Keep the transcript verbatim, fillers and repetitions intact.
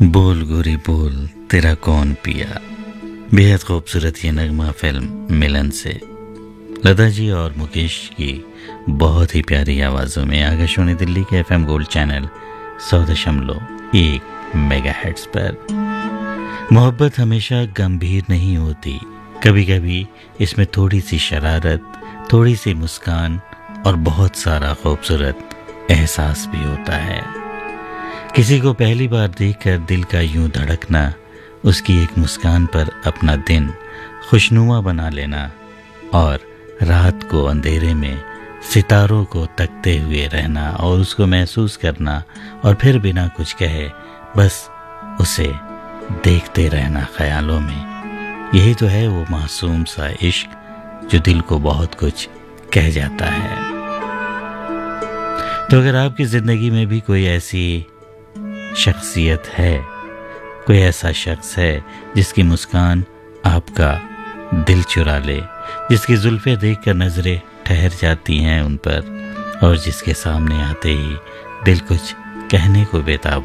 बोल गोरी बोल तेरा कौन पिया। बेहद खूबसूरत ये नगमा फिल्म मिलन से लता जी और मुकेश की बहुत ही प्यारी आवाज़ों में आकाशवाणी दिल्ली के एफएम गोल्ड चैनल सौ दशमलव एक मेगा हेड्स पर। मोहब्बत हमेशा गंभीर नहीं होती, कभी कभी इसमें थोड़ी सी शरारत, थोड़ी सी मुस्कान और बहुत सारा खूबसूरत एहसास भी होता है। किसी को पहली बार देखकर दिल का यूं धड़कना, उसकी एक मुस्कान पर अपना दिन खुशनुमा बना लेना और रात को अंधेरे में सितारों को तकते हुए रहना और उसको महसूस करना और फिर बिना कुछ कहे बस उसे देखते रहना ख्यालों में, यही तो है वो मासूम सा इश्क जो दिल को बहुत कुछ कह जाता है। तो अगर आपकी ज़िंदगी में भी कोई ऐसी शख्सियत है, कोई ऐसा शख्स है जिसकी मुस्कान आपका दिल चुरा ले, जिसकी जुल्फ़ें देखकर नज़रें ठहर जाती हैं उन पर और जिसके सामने आते ही दिल कुछ कहने को बेताब